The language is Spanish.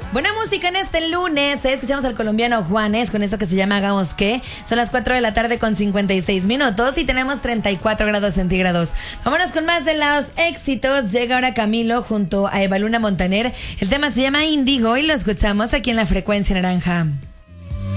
Buena música en este lunes. Escuchamos al colombiano Juanes con esto que se llama Hagamos qué. Son las 4 de la tarde con 56 minutos y tenemos 34 grados centígrados. Vámonos con más de los éxitos. Llega ahora Camilo junto a Evaluna Montaner. El tema se llama Índigo y lo escuchamos aquí en la Frecuencia Naranja.